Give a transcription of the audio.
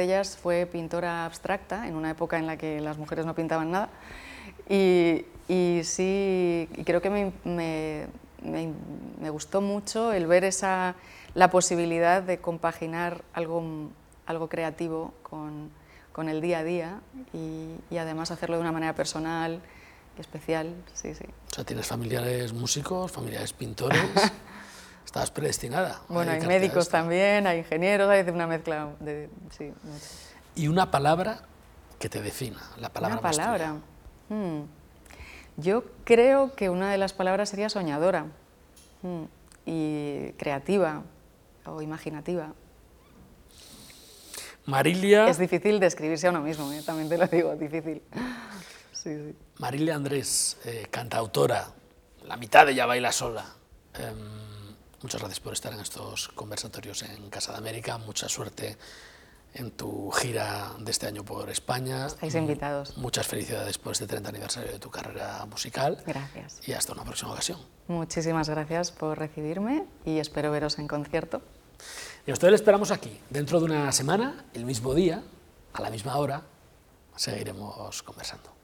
de ellas fue pintora abstracta, en una época en la que las mujeres no pintaban nada. Y sí, y creo que me gustó mucho el ver la posibilidad de compaginar algo creativo con el día a día y además hacerlo de una manera personal y especial. Sí, sí. O sea, tienes familiares músicos, familiares pintores. Estabas predestinada. Bueno, hay médicos también, hay ingenieros, hay una mezcla de... Sí, mucho. Y una palabra que te defina, la palabra más tuya. Una palabra. Yo creo que una de las palabras sería soñadora y creativa o imaginativa. Marilia... Es difícil describirse a uno mismo, también te lo digo, difícil. Sí, sí. Marilia Andrés, cantautora, la mitad de Ya baila sola. Muchas gracias por estar en estos conversatorios en Casa de América. Mucha suerte en tu gira de este año por España. Estáis invitados. Muchas felicidades por este 30 aniversario de tu carrera musical. Gracias. Y hasta una próxima ocasión. Muchísimas gracias por recibirme y espero veros en concierto. Y a ustedes le esperamos aquí, dentro de una semana, el mismo día, a la misma hora, seguiremos conversando.